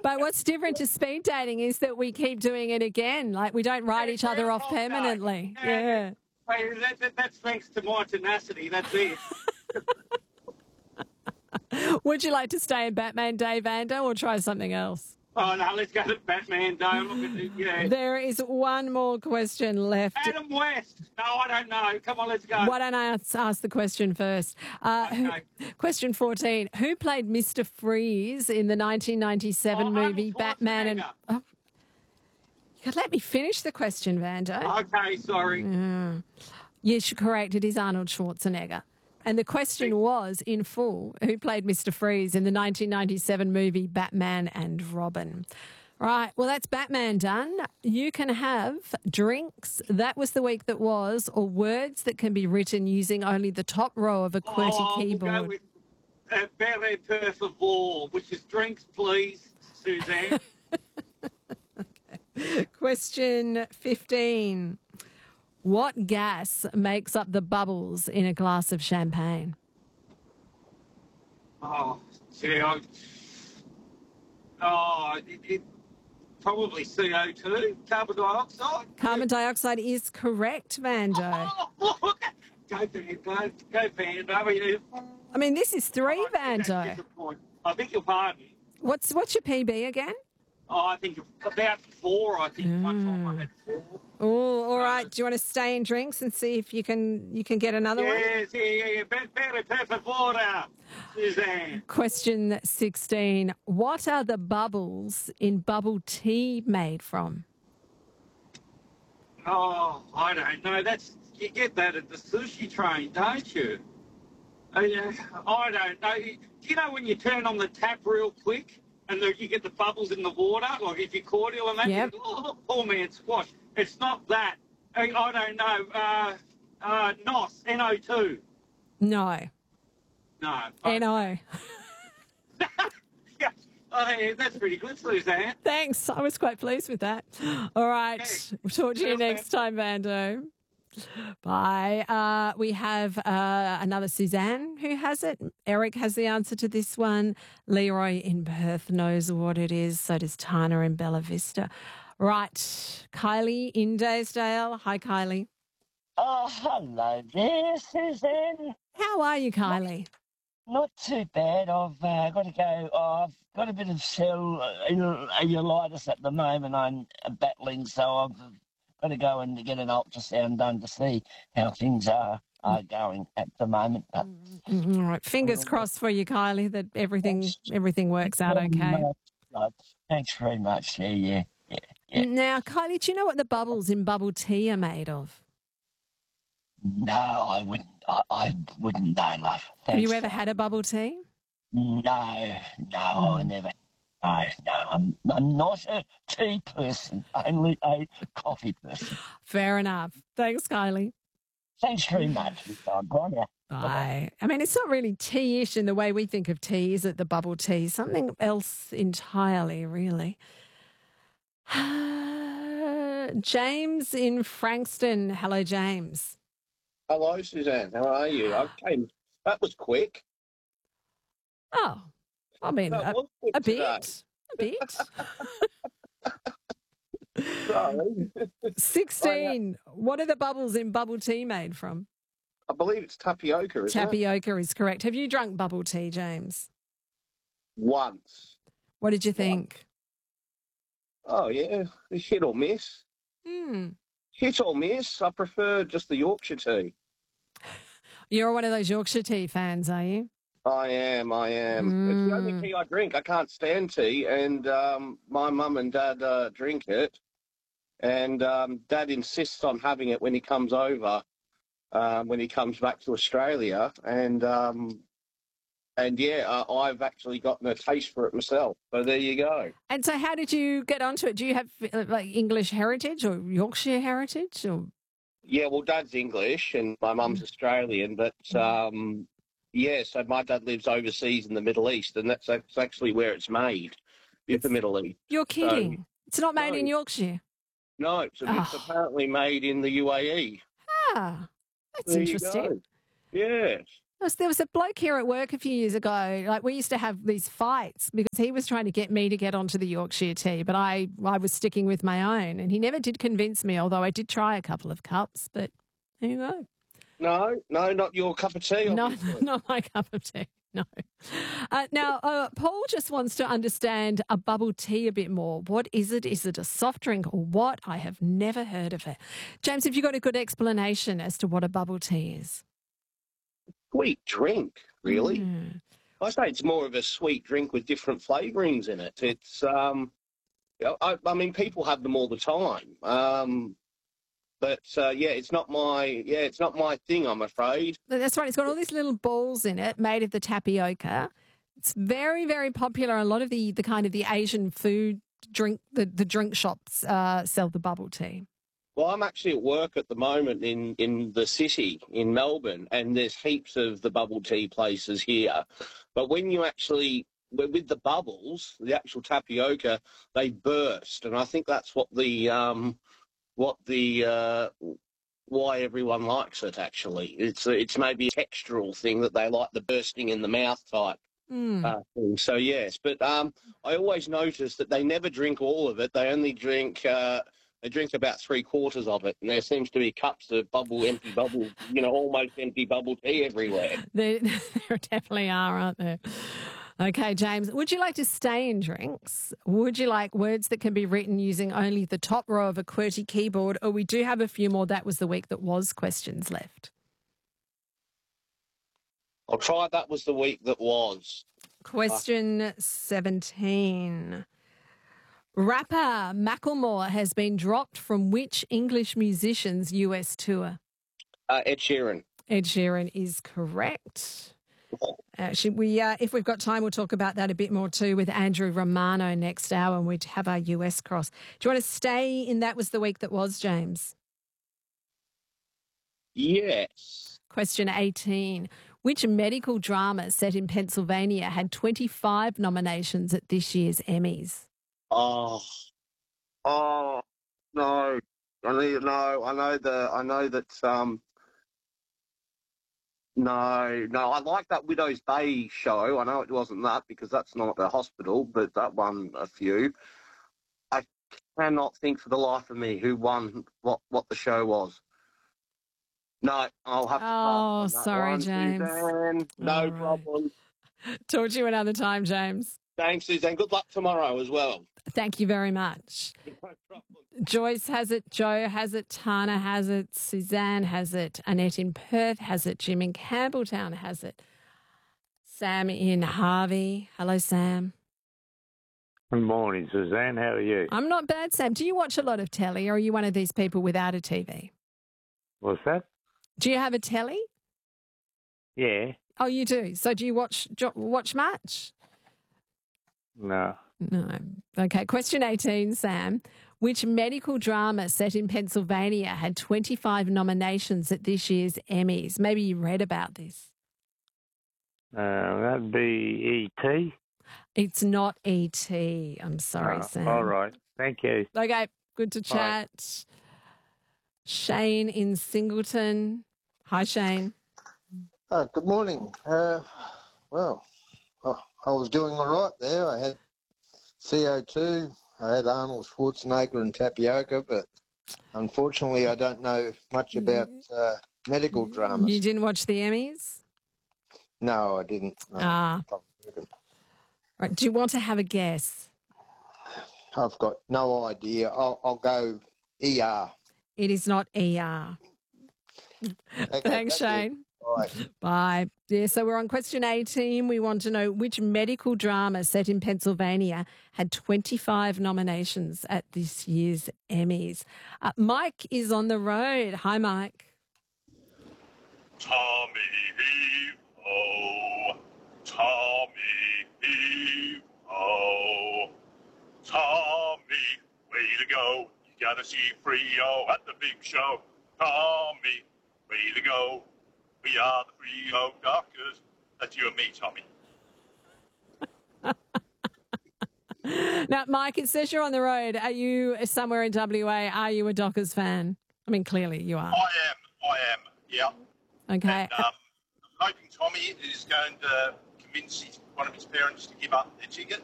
But what's different to speed dating is that we keep doing it again. Like we don't write each other off permanently. Yeah. Wait, that's thanks to my tenacity. That's it. Would you like to stay in Batman Day, Vando, or try something else? Oh, no, let's go to Batman Day. I'm not going to, yeah. There is one more question left. Adam West. No, I don't know. Come on, let's go. Why don't I ask the question first? Okay. Question 14. Who played Mr. Freeze in the 1997 movie Arnold Batman and... Schwarzenegger. Oh, you could let me finish the question, Vando. Okay, sorry. Yes, you're correct. It is Arnold Schwarzenegger. And the question was, in full, who played Mr. Freeze in the 1997 movie Batman and Robin? Right, well, that's Batman done. You can have drinks. That was the week that was, or words that can be written using only the top row of a QWERTY keyboard. We'll go with Belle per favor, which is drinks, please, Suzanne. Question 15. What gas makes up the bubbles in a glass of champagne? Oh, gee, it probably CO2, carbon dioxide. Carbon dioxide is correct, Vando. Oh, look. Go, Vando. Go, Vando. I mean, this is 3, Vando. I think you'll pardon me. What's your PB again? Oh, I think about 4, I think. One time I had 4. Oh, all right. Do you want to stay in drinks and see if you can get another one? Yes, yeah. Belle per favor, Suzanne. Question 16. What are the bubbles in bubble tea made from? Oh, I don't know. You get that at the sushi train, don't you? I don't know. Do you know when you turn on the tap real quick and you get the bubbles in the water, like if you're cordial and that? Yep. Poor man squash. It's not that. I don't know. NOS, NO2. No. No. NO. Yeah. Oh, yeah, that's pretty good, Suzanne. Thanks. I was quite pleased with that. All right. Yeah. We'll talk to you next time, Vando. Bye. We have another Suzanne who has it. Eric has the answer to this one. Leroy in Perth knows what it is. So does Tana in Bella Vista. Right. Kylie in Daysdale. Hi, Kylie. Oh, hello there, Suzanne. How are you, Kylie? Not too bad. I've got to go. I've got a bit of cellulitis at the moment. I'm battling, so I've got to go and get an ultrasound done to see how things are going at the moment. But All right. Fingers crossed for you, Kylie, that everything works out okay. Thanks very much. Yeah. Now, Kylie, do you know what the bubbles in bubble tea are made of? No, I wouldn't. I wouldn't know, love. Thanks. Have you ever had a bubble tea? No, I never. No, I'm not a tea person, only a coffee person. Fair enough. Thanks, Kylie. Thanks very much. Bye now. Bye. I mean, it's not really tea-ish in the way we think of tea, is it, the bubble tea? Something else entirely, really. James in Frankston. Hello, James. Hello, Suzanne. How are you? That was quick. Oh, I mean, That was quick a today. bit. Sorry. 16. What are the bubbles in bubble tea made from? I believe it's tapioca, isn't it? Tapioca is correct. Have you drunk bubble tea, James? Once. What did you think? Oh, yeah. Hit or miss. Hit or miss. I prefer just the Yorkshire tea. You're one of those Yorkshire tea fans, are you? I am. It's the only tea I drink. I can't stand tea, and my mum and dad drink it, and Dad insists on having it when he comes over, when he comes back to Australia, and I've actually gotten a taste for it myself. So there you go. And so how did you get onto it? Do you have like English heritage or Yorkshire heritage? Or? Yeah, well, Dad's English and my mum's Australian, but so my dad lives overseas in the Middle East, and that's actually where it's made, in the Middle East. You're kidding. So, it's not made in Yorkshire? No, it's apparently made in the UAE. Ah, that's There interesting. you go. Yes. There was a bloke here at work a few years ago. Like, we used to have these fights because he was trying to get me to get onto the Yorkshire tea, but I was sticking with my own, and he never did convince me, although I did try a couple of cups, but there you go. No, not your cup of tea. No, obviously. not my cup of tea. No. Now, Paul just wants to understand a bubble tea a bit more. What is it? Is it a soft drink or what? I have never heard of it. James, have you got a good explanation as to what a bubble tea is? Sweet drink, really. Mm. I say it's more of a sweet drink with different flavourings in it. It's, I mean, people have them all the time. But it's not my thing, I'm afraid. That's right. It's got all these little balls in it made of the tapioca. It's very, very popular. A lot of the kind of the Asian food drink, the drink shops sell the bubble tea. Well, I'm actually at work at the moment in the city in Melbourne, and there's heaps of the bubble tea places here. But when you actually, with the bubbles, the actual tapioca, they burst, and I think that's why everyone likes it. Actually, it's maybe a textural thing that they like, the bursting in the mouth type. Thing. So yes, but I always notice that they never drink all of it. They only drink. They drink about 3/4 of it, and there seems to be cups of empty bubble, almost empty bubble tea everywhere. There definitely are, aren't there? Okay, James, would you like to stay in drinks? Would you like words that can be written using only the top row of a QWERTY keyboard? Or we do have a few more That Was the Week That Was questions left. I'll try That Was the Week That Was. Question 17. Rapper Macklemore has been dropped from which English musician's US tour? Ed Sheeran. Ed Sheeran is correct. If we've got time, we'll talk about that a bit more too with Andrew Romano next hour, and we'd have our US cross. Do you want to stay in That Was the Week That Was, James? Yes. Question 18. Which medical drama set in Pennsylvania had 25 nominations at this year's Emmys? Oh, no. I know that. No. I like that Widow's Bay show. I know it wasn't that because that's not a hospital, but that won a few. I cannot think for the life of me who won what the show was. No, I'll have to pass on that sorry, one, James. Suzanne. No problem. Talk to you another time, James. Thanks, Suzanne. Good luck tomorrow as well. Thank you very much. No problem. Joyce has it, Joe has it, Tana has it, Suzanne has it, Annette in Perth has it, Jim in Campbelltown has it, Sam in Harvey. Hello, Sam. Good morning, Suzanne. How are you? I'm not bad, Sam. Do you watch a lot of telly, or are you one of these people without a TV? What's that? Do you have a telly? Yeah. Oh, you do. So do you watch much? No. No. Okay. Question 18, Sam. Which medical drama set in Pennsylvania had 25 nominations at this year's Emmys? Maybe you read about this. That'd be E.T. It's not E.T. I'm sorry, Sam. All right. Thank you. Okay. Good to chat. Shane in Singleton. Hi, Shane. Good morning. I was doing all right there. I had CO2. I had Arnold Schwarzenegger and tapioca, but unfortunately I don't know much about medical dramas. You didn't watch the Emmys? No, I didn't. No. Right. Do you want to have a guess? I've got no idea. I'll go ER. It is not ER. Okay, Thanks, Shane. Bye. Bye. Yeah, so we're on question 18. We want to know which medical drama set in Pennsylvania had 25 nominations at this year's Emmys. Mike is on the road. Hi, Mike. Tommy Hero, Tommy Hero, Tommy, way to go. You gotta see Frio at the big show. Tommy, way to go. We are the Frio Dockers. That's you and me, Tommy. Now, Mike, it says you're on the road. Are you somewhere in WA? Are you a Dockers fan? I mean, clearly you are. I am, yeah. Okay. And, I'm hoping Tommy is going to convince one of his parents to give up their ticket.